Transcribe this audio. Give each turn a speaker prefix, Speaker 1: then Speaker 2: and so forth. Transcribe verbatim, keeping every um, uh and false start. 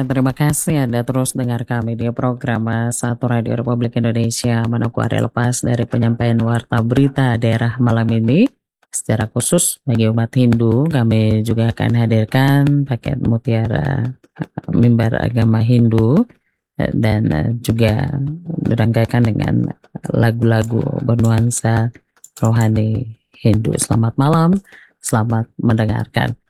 Speaker 1: terima kasih Anda terus dengar kami di program eh, Satu Radio Republik Indonesia. Manakah hari lepas dari penyampaian warta berita daerah malam ini. Secara khusus bagi umat Hindu, kami juga akan hadirkan paket mutiara eh, mimbar agama Hindu eh, dan eh, juga dirangkaikan dengan lagu-lagu bernuansa rohani Hindu. Selamat malam, selamat mendengarkan.